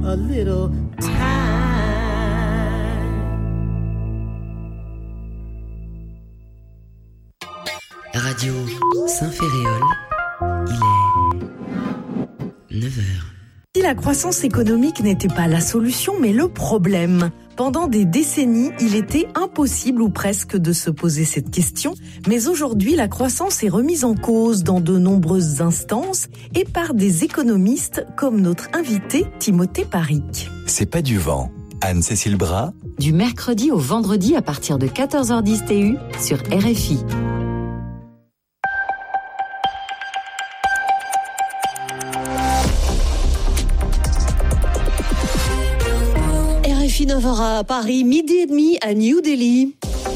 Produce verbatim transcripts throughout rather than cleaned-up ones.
a little time. Radio Saint-Ferréol, il est neuf heures. Si la croissance économique n'était pas la solution, mais le problème. Pendant des décennies, il était impossible ou presque de se poser cette question, mais aujourd'hui, la croissance est remise en cause dans de nombreuses instances et par des économistes comme notre invité Timothée Paric. C'est pas du vent. Anne-Cécile Bras. Du mercredi au vendredi à partir de quatorze heures dix T U sur R F I. neuf heures à Paris, midi et demi à New Delhi.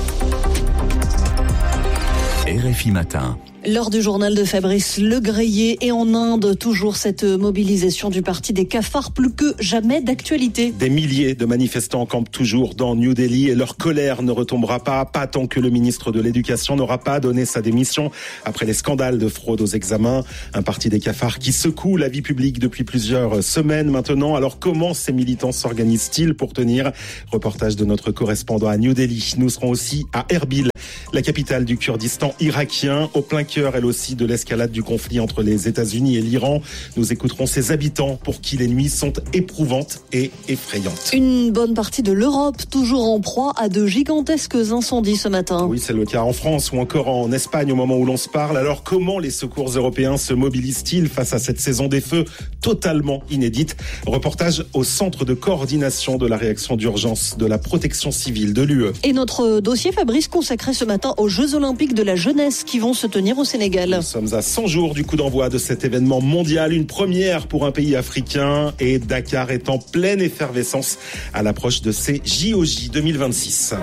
R F I Matin. L'heure du journal de Fabrice Legreillé et en Inde, toujours cette mobilisation du parti des cafards plus que jamais d'actualité. Des milliers de manifestants campent toujours dans New Delhi et leur colère ne retombera pas, pas tant que le ministre de l'Éducation n'aura pas donné sa démission après les scandales de fraude aux examens. Un parti des cafards qui secoue la vie publique depuis plusieurs semaines maintenant. Alors comment ces militants s'organisent-ils pour tenir ? Reportage de notre correspondant à New Delhi. Nous serons aussi à Erbil, la capitale du Kurdistan irakien, au plein cœur, elle aussi, de l'escalade du conflit entre les États-Unis et l'Iran. Nous écouterons ses habitants pour qui les nuits sont éprouvantes et effrayantes. Une bonne partie de l'Europe, toujours en proie à de gigantesques incendies ce matin. Oui, c'est le cas en France ou encore en Espagne au moment où l'on se parle. Alors comment les secours européens se mobilisent-ils face à cette saison des feux totalement inédite ? Reportage au centre de coordination de la réaction d'urgence de la protection civile de l'U E. Et notre dossier, Fabrice, consacré ce matin aux Jeux Olympiques de la jeunesse qui vont se tenir au Sénégal. Nous sommes à cent jours du coup d'envoi de cet événement mondial, une première pour un pays africain, et Dakar est en pleine effervescence à l'approche de ces J O J deux mille vingt-six.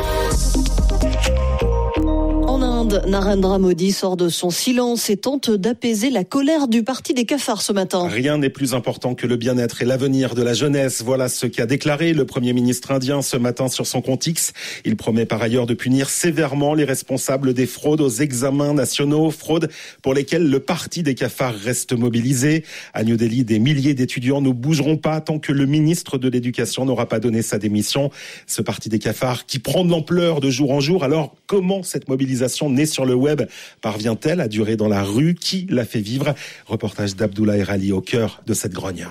En Inde, Narendra Modi sort de son silence et tente d'apaiser la colère du parti des cafards ce matin. Rien n'est plus important que le bien-être et l'avenir de la jeunesse. Voilà ce qu'a déclaré le Premier ministre indien ce matin sur son compte X. Il promet par ailleurs de punir sévèrement les responsables des fraudes aux examens nationaux, fraudes pour lesquelles le parti des cafards reste mobilisé. À New Delhi, des milliers d'étudiants ne bougeront pas tant que le ministre de l'Éducation n'aura pas donné sa démission. Ce parti des cafards qui prend de l'ampleur de jour en jour. Alors, comment cette mobilisation née sur le web parvient-elle à durer dans la rue ? Qui l'a fait vivre ? Reportage d'Abdullah Erali au cœur de cette grogne.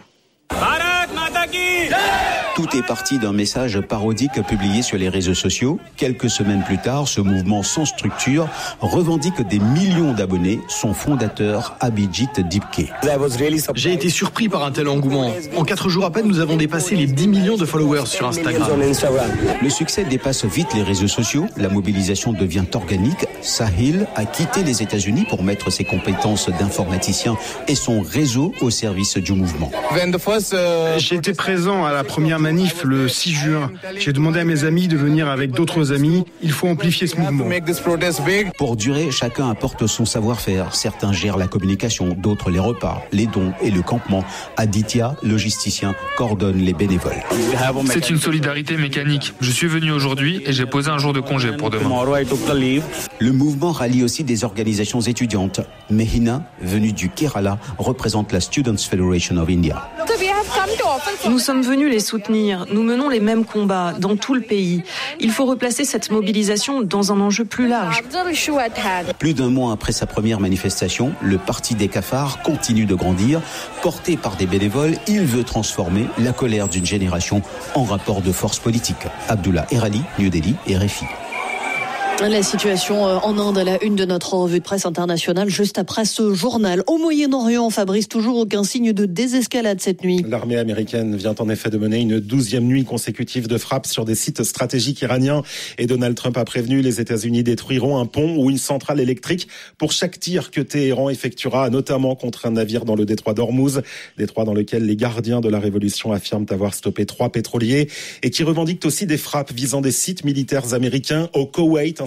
Tout est parti d'un message parodique publié sur les réseaux sociaux. Quelques semaines plus tard, ce mouvement sans structure revendique des millions d'abonnés. Son fondateur, Abhijit Dipke. J'ai été surpris par un tel engouement. En quatre jours à peine, nous avons dépassé les dix millions de followers sur Instagram. Le succès dépasse vite les réseaux sociaux. La mobilisation devient organique. Sahil a quitté les États-Unis pour mettre ses compétences d'informaticien et son réseau au service du mouvement. J'ai été présent à la première manif le six juin. J'ai demandé à mes amis de venir avec d'autres amis. Il faut amplifier ce mouvement. Pour durer, chacun apporte son savoir-faire. Certains gèrent la communication, d'autres les repas, les dons et le campement. Aditya, logisticien, coordonne les bénévoles. C'est une solidarité mécanique. Je suis venu aujourd'hui et j'ai posé un jour de congé pour demain. Le mouvement rallie aussi des organisations étudiantes. Mehina, venue du Kerala, représente la Students Federation of India. Nous sommes venus les soutenir. Nous menons les mêmes combats dans tout le pays. Il faut replacer cette mobilisation dans un enjeu plus large. Plus d'un mois après sa première manifestation, le parti des cafards continue de grandir. Porté par des bénévoles, il veut transformer la colère d'une génération en rapport de force politique. Abdullah Erali, New Delhi, R F I. La situation en Inde à la une de notre revue de presse internationale juste après ce journal. Au Moyen-Orient, Fabrice, toujours aucun signe de désescalade cette nuit. L'armée américaine vient en effet de mener une douzième nuit consécutive de frappes sur des sites stratégiques iraniens et Donald Trump a prévenu les États-Unis détruiront un pont ou une centrale électrique pour chaque tir que Téhéran effectuera, notamment contre un navire dans le détroit d'Ormuz, détroit dans lequel les gardiens de la révolution affirment avoir stoppé trois pétroliers et qui revendiquent aussi des frappes visant des sites militaires américains au Koweït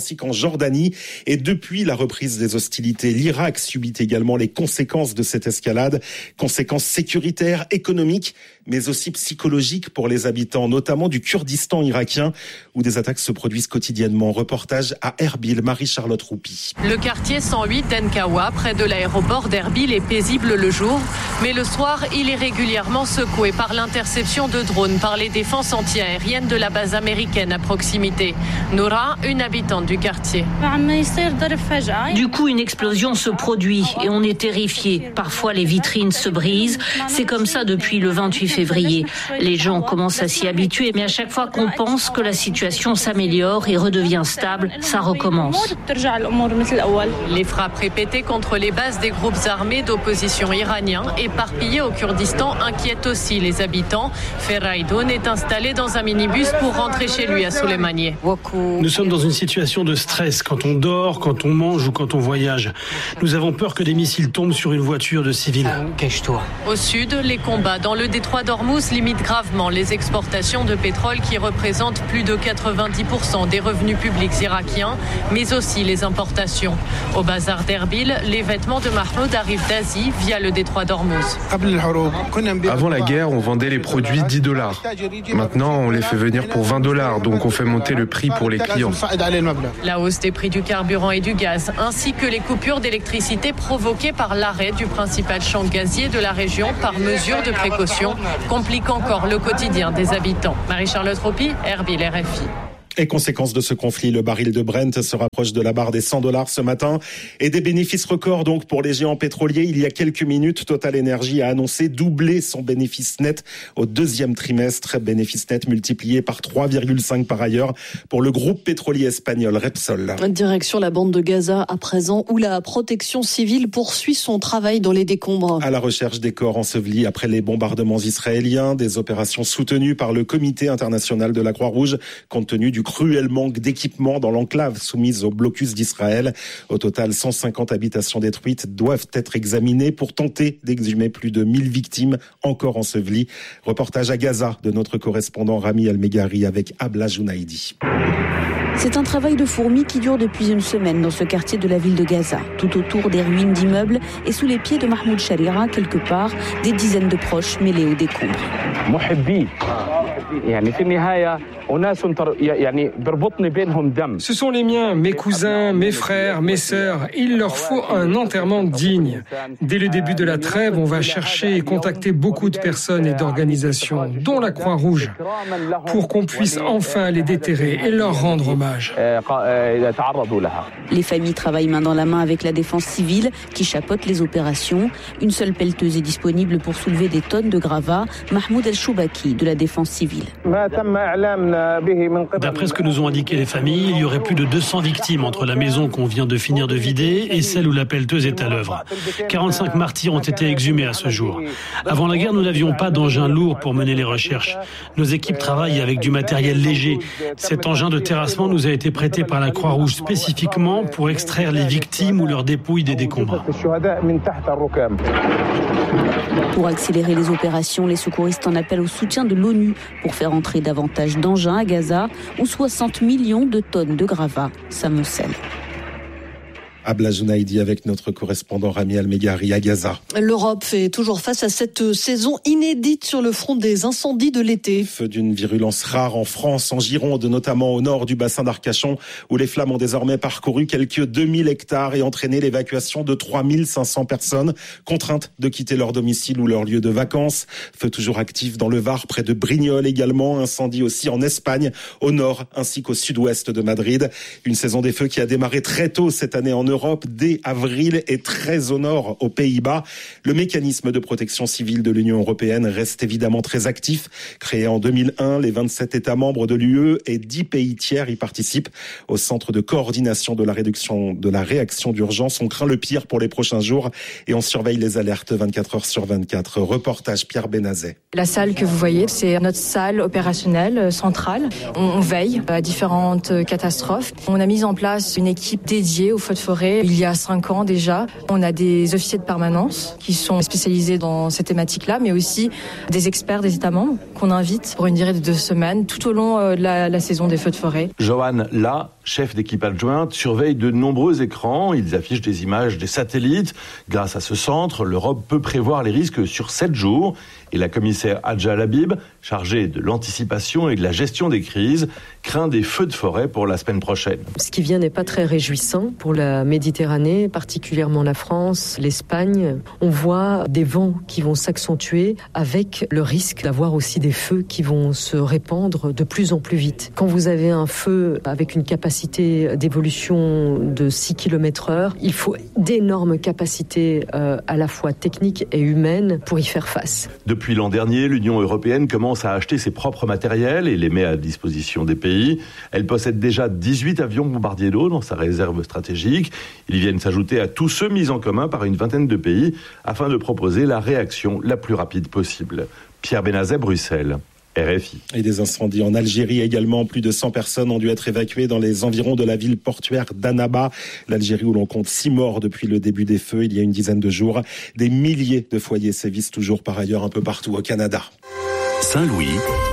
ainsi qu'en Jordanie. Et depuis la reprise des hostilités, l'Irak subit également les conséquences de cette escalade, conséquences sécuritaires, économiques, mais aussi psychologiques pour les habitants, notamment du Kurdistan irakien, où des attaques se produisent quotidiennement. Reportage à Erbil, Marie-Charlotte Roupi. Le quartier cent huit d'Enkawa, près de l'aéroport d'Erbil, est paisible le jour, mais le soir, il est régulièrement secoué par l'interception de drones par les défenses antiaériennes de la base américaine à proximité. Noura, une habitante du quartier. Du coup, une explosion se produit et on est terrifié. Parfois, les vitrines se brisent. C'est comme ça depuis le vingt-huit février. Les gens commencent à s'y habituer, mais à chaque fois qu'on pense que la situation s'améliore et redevient stable, ça recommence. Les frappes répétées contre les bases des groupes armés d'opposition iraniens éparpillés au Kurdistan inquiètent aussi les habitants. Ferraïdoun est installé dans un minibus pour rentrer chez lui à Souleymaniye. Nous sommes dans une situation de stress quand on dort, quand on mange ou quand on voyage. Nous avons peur que des missiles tombent sur une voiture de civils. Cache-toi. Au sud, les combats dans le détroit d'Ormuz limitent gravement les exportations de pétrole qui représentent plus de quatre-vingt-dix pour cent des revenus publics irakiens, mais aussi les importations. Au bazar d'Erbil, les vêtements de Mahmoud arrivent d'Asie via le détroit d'Ormuz. Avant la guerre, on vendait les produits dix dollars. Maintenant, on les fait venir pour vingt dollars, donc on fait monter le prix pour les clients. La hausse des prix du carburant et du gaz, ainsi que les coupures d'électricité provoquées par l'arrêt du principal champ gazier de la région par mesure de précaution, compliquent encore le quotidien des habitants. Marie-Charlotte Roupi, Erbil, R F I. Et conséquence de ce conflit, le baril de Brent se rapproche de la barre des cent dollars ce matin et des bénéfices records donc pour les géants pétroliers. Il y a quelques minutes, Total Energy a annoncé doubler son bénéfice net au deuxième trimestre. Bénéfice net multiplié par trois virgule cinq par ailleurs pour le groupe pétrolier espagnol Repsol. Direction la bande de Gaza à présent où la protection civile poursuit son travail dans les décombres. À la recherche des corps ensevelis après les bombardements israéliens, des opérations soutenues par le Comité international de la Croix-Rouge compte tenu du cruel manque d'équipement dans l'enclave soumise au blocus d'Israël. Au total, cent cinquante habitations détruites doivent être examinées pour tenter d'exhumer plus de mille victimes encore ensevelies. Reportage à Gaza de notre correspondant Rami Al-Meghari avec Abla Jounaidi. C'est un travail de fourmi qui dure depuis une semaine dans ce quartier de la ville de Gaza. Tout autour des ruines d'immeubles et sous les pieds de Mahmoud Sharira, quelque part, des dizaines de proches mêlés aux décombres. Ce sont les miens, mes cousins, mes frères, mes sœurs. Il leur faut un enterrement digne. Dès le début de la trêve, on va chercher et contacter beaucoup de personnes et d'organisations, dont la Croix-Rouge, pour qu'on puisse enfin les déterrer et leur rendre hommage. Les familles travaillent main dans la main avec la défense civile qui chapeaute les opérations. Une seule pelleteuse est disponible pour soulever des tonnes de gravats. Mahmoud El-Choubaki de la défense civile. D'après ce que nous ont indiqué les familles, il y aurait plus de deux cents victimes entre la maison qu'on vient de finir de vider et celle où la pelleteuse est à l'œuvre. quarante-cinq martyrs ont été exhumés à ce jour. Avant la guerre, nous n'avions pas d'engin lourd pour mener les recherches. Nos équipes travaillent avec du matériel léger. Cet engin de terrassement nous a été prêté par la Croix-Rouge spécifiquement pour extraire les victimes ou leurs dépouilles des décombres. Pour accélérer les opérations, les secouristes en appellent au soutien de l'ONU pour faire entrer davantage d'engins à Gaza, où soixante millions de tonnes de gravats s'amoncellent. Abla Jounaidi avec notre correspondant Rami Al-Meghari à Gaza. L'Europe fait toujours face à cette saison inédite sur le front des incendies de l'été. Feu d'une virulence rare en France, en Gironde, notamment au nord du bassin d'Arcachon, où les flammes ont désormais parcouru quelques deux mille hectares et entraîné l'évacuation de trois mille cinq cents personnes, contraintes de quitter leur domicile ou leur lieu de vacances. Feu toujours actif dans le Var, près de Brignoles également. Incendie aussi en Espagne, au nord ainsi qu'au sud-ouest de Madrid. Une saison des feux qui a démarré très tôt cette année en Europe, dès avril, et très au nord, aux Pays-Bas. Le mécanisme de protection civile de l'Union européenne reste évidemment très actif. Créé en deux mille un, les vingt-sept États membres de l'U E et dix pays tiers y participent. Au centre de coordination de la réduction de la réaction d'urgence, on craint le pire pour les prochains jours et on surveille les alertes vingt-quatre heures sur vingt-quatre. Reportage Pierre Benazet. La salle que vous voyez, c'est notre salle opérationnelle centrale. On veille à différentes catastrophes. On a mis en place une équipe dédiée aux feux de forêt il y a cinq ans déjà. On a des officiers de permanence qui sont spécialisés dans ces thématiques-là, mais aussi des experts des États membres qu'on invite pour une durée de deux semaines tout au long de la, la saison des feux de forêt. Johan, là, chef d'équipe adjointe, surveille de nombreux écrans. Ils affichent des images des satellites. Grâce à ce centre, l'Europe peut prévoir les risques sur sept jours. Et la commissaire Hadja Labib, chargée de l'anticipation et de la gestion des crises, craint des feux de forêt pour la semaine prochaine. Ce qui vient n'est pas très réjouissant pour la Méditerranée, particulièrement la France, l'Espagne. On voit des vents qui vont s'accentuer avec le risque d'avoir aussi des feux qui vont se répandre de plus en plus vite. Quand vous avez un feu avec une capacité d'évolution de six kilomètres heure, il faut d'énormes capacités euh, à la fois techniques et humaines pour y faire face. Depuis l'an dernier, l'Union européenne commence à acheter ses propres matériels et les met à disposition des pays. Elle possède déjà dix-huit avions bombardiers d'eau dans sa réserve stratégique. Ils viennent s'ajouter à tous ceux mis en commun par une vingtaine de pays afin de proposer la réaction la plus rapide possible. Pierre Benazet, Bruxelles. R F I. Et des incendies en Algérie également. Plus de cent personnes ont dû être évacuées dans les environs de la ville portuaire d'Annaba. L'Algérie où l'on compte six morts depuis le début des feux il y a une dizaine de jours. Des milliers de foyers sévissent toujours par ailleurs un peu partout au Canada. Saint-Louis.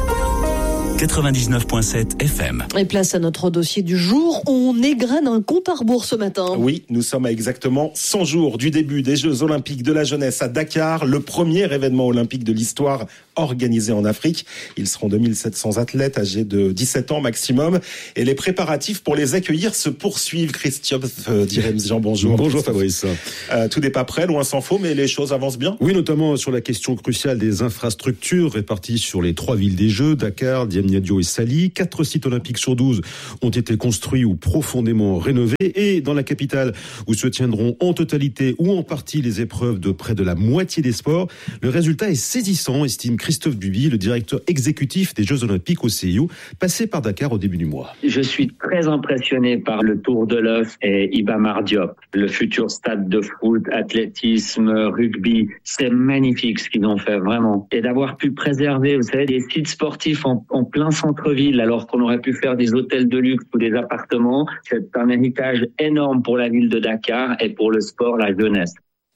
quatre-vingt-dix-neuf virgule sept F M. Et place à notre dossier du jour. On égrène un compte à rebours ce matin. Oui, nous sommes à exactement cent jours du début des Jeux Olympiques de la jeunesse à Dakar, le premier événement olympique de l'histoire organisé en Afrique. Ils seront deux mille sept cents athlètes âgés de dix-sept ans maximum. Et les préparatifs pour les accueillir se poursuivent. Christophe euh, Diremzian, bonjour. Bonjour Fabrice. Euh, tout n'est pas prêt, loin s'en faut, mais les choses avancent bien. Oui, notamment sur la question cruciale des infrastructures réparties sur les trois villes des Jeux, Dakar, Diamniadio et Sali. Quatre sites olympiques sur douze ont été construits ou profondément rénovés. Et dans la capitale, où se tiendront en totalité ou en partie les épreuves de près de la moitié des sports, le résultat est saisissant, estime Christophe Duby, le directeur exécutif des Jeux Olympiques au C I O, passé par Dakar au début du mois. Je suis très impressionné par le Tour de l'Œuf et Iba Mar Diop, le futur stade de foot, athlétisme, rugby. C'est magnifique ce qu'ils ont fait, vraiment. Et d'avoir pu préserver, vous savez, des sites sportifs en, en plein centre-ville, alors qu'on aurait pu faire des hôtels de luxe ou des appartements. C'est un héritage énorme pour la ville de Dakar et pour le sport, la jeunesse.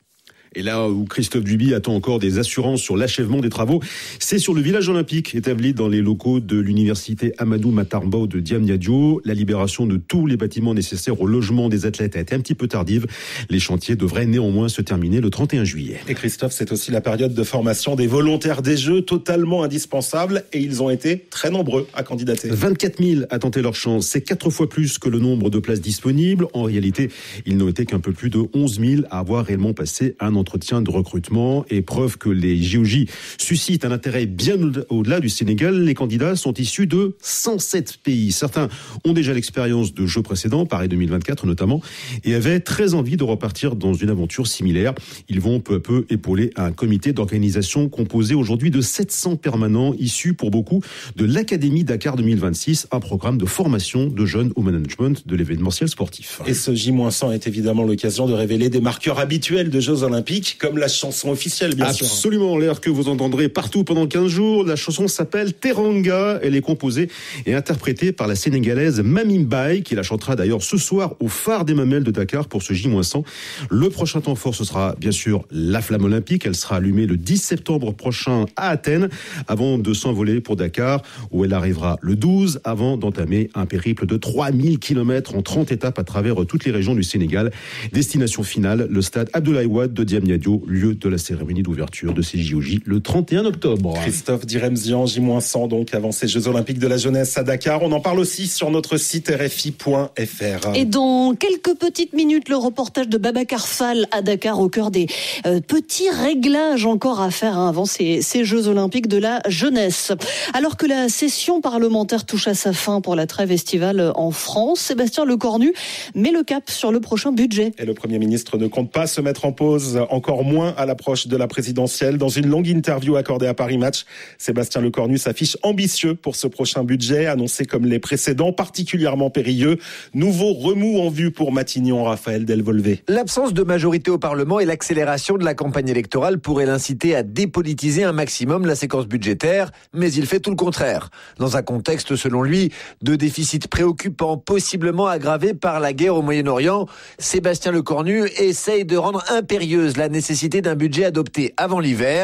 Et là où Christophe Duby attend encore des assurances sur l'achèvement des travaux, c'est sur le village olympique établi dans les locaux de l'université Amadou Matarbo de Diamniadio. La libération de tous les bâtiments nécessaires au logement des athlètes a été un petit peu tardive. Les chantiers devraient néanmoins se terminer le trente et un juillet. Et Christophe, c'est aussi la période de formation des volontaires des Jeux, totalement indispensable, et ils ont été très nombreux à candidater. vingt-quatre mille à tenter leur chance, c'est quatre fois plus que le nombre de places disponibles. En réalité, ils n'ont été qu'un peu plus de onze mille à avoir réellement passé un an entretien de recrutement et preuve que les J O J suscitent un intérêt bien au-delà du Sénégal. Les candidats sont issus de cent sept pays. Certains ont déjà l'expérience de jeux précédents, Paris deux mille vingt-quatre notamment, et avaient très envie de repartir dans une aventure similaire. Ils vont peu à peu épauler un comité d'organisation composé aujourd'hui de sept cents permanents issus pour beaucoup de l'Académie Dakar deux mille vingt-six, un programme de formation de jeunes au management de l'événementiel sportif. Et ce J cent est évidemment l'occasion de révéler des marqueurs habituels de Jeux Olympiques, comme la chanson officielle, bien sûr. Absolument, l'air que vous entendrez partout pendant quinze jours. La chanson s'appelle Teranga. Elle est composée et interprétée par la Sénégalaise Mami Mbaye, qui la chantera d'ailleurs ce soir au phare des Mamelles de Dakar pour ce J cent. Le prochain temps fort, ce sera bien sûr la flamme olympique. Elle sera allumée le dix septembre prochain à Athènes, avant de s'envoler pour Dakar, où elle arrivera le douze, avant d'entamer un périple de trois mille kilomètres en trente étapes à travers toutes les régions du Sénégal. Destination finale, le stade Abdoulaye Wade de Diamniadio, lieu de la cérémonie d'ouverture de ces J O J le trente et un octobre. Christophe Diremzian, J cent donc avant ces Jeux Olympiques de la jeunesse à Dakar. On en parle aussi sur notre site R F I point F R. Et dans quelques petites minutes, le reportage de Babacar Fall à Dakar, au cœur des euh, petits réglages encore à faire hein, avant ces, ces Jeux Olympiques de la jeunesse. Alors que la session parlementaire touche à sa fin pour la trêve estivale en France, Sébastien Lecornu met le cap sur le prochain budget. Et le Premier ministre ne compte pas se mettre en pause, encore moins à l'approche de la présidentielle. Dans une longue interview accordée à Paris Match, Sébastien Lecornu s'affiche ambitieux pour ce prochain budget, annoncé comme les précédents, particulièrement périlleux. Nouveau remous en vue pour Matignon, Raphaël Delvolvé. L'absence de majorité au Parlement et l'accélération de la campagne électorale pourraient l'inciter à dépolitiser un maximum la séquence budgétaire, mais il fait tout le contraire. Dans un contexte, selon lui, de déficit préoccupant, possiblement aggravé par la guerre au Moyen-Orient, Sébastien Lecornu essaye de rendre impérieuse la nécessité d'un budget adopté avant l'hiver.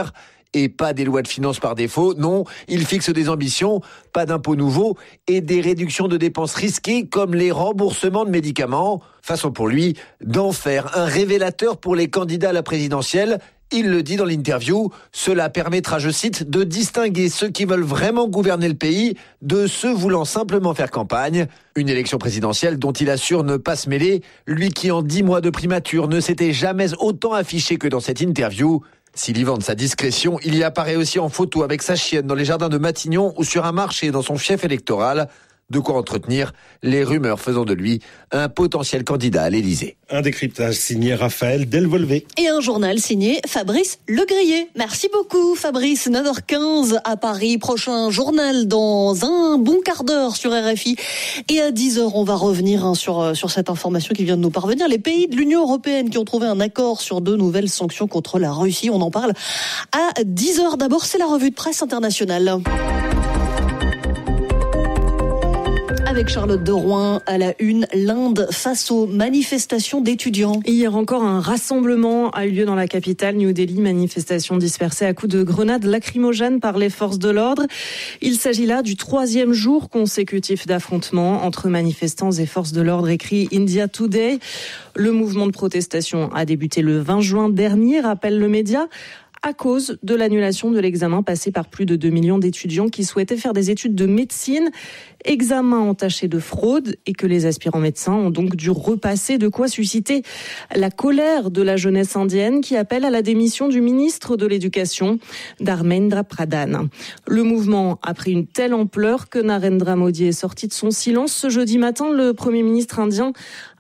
Et pas des lois de finances par défaut, non, il fixe des ambitions, pas d'impôts nouveaux et des réductions de dépenses risquées comme les remboursements de médicaments. Façon pour lui d'en faire un révélateur pour les candidats à la présidentielle. Il le dit dans l'interview, cela permettra, je cite, de distinguer ceux qui veulent vraiment gouverner le pays de ceux voulant simplement faire campagne. Une élection présidentielle dont il assure ne pas se mêler, lui qui en dix mois de primature ne s'était jamais autant affiché que dans cette interview. S'il y vante sa discrétion, il y apparaît aussi en photo avec sa chienne dans les jardins de Matignon ou sur un marché dans son fief électoral. De quoi entretenir les rumeurs faisant de lui un potentiel candidat à l'Élysée. Un décryptage signé Raphaël Delvolvé. Et un journal signé Fabrice Legrier. Merci beaucoup Fabrice. neuf heures quinze à Paris. Prochain journal dans un bon quart d'heure sur R F I. Et à dix heures, on va revenir hein, sur, sur cette information qui vient de nous parvenir. Les pays de l'Union européenne qui ont trouvé un accord sur deux nouvelles sanctions contre la Russie. On en parle à dix heures. D'abord, c'est la revue de presse internationale. Avec Charlotte de Rouen à la une, l'Inde face aux manifestations d'étudiants. Hier encore, un rassemblement a eu lieu dans la capitale, New Delhi. Manifestation dispersée à coups de grenades lacrymogènes par les forces de l'ordre. Il s'agit là du troisième jour consécutif d'affrontements entre manifestants et forces de l'ordre, écrit India Today. Le mouvement de protestation a débuté le vingt juin dernier, rappelle le média, à cause de l'annulation de l'examen passé par plus de deux millions d'étudiants qui souhaitaient faire des études de médecine. Examen entaché de fraude et que les aspirants médecins ont donc dû repasser, de quoi susciter la colère de la jeunesse indienne qui appelle à la démission du ministre de l'Éducation, Dharmendra Pradhan. Le mouvement a pris une telle ampleur que Narendra Modi est sorti de son silence. Ce jeudi matin, le Premier ministre indien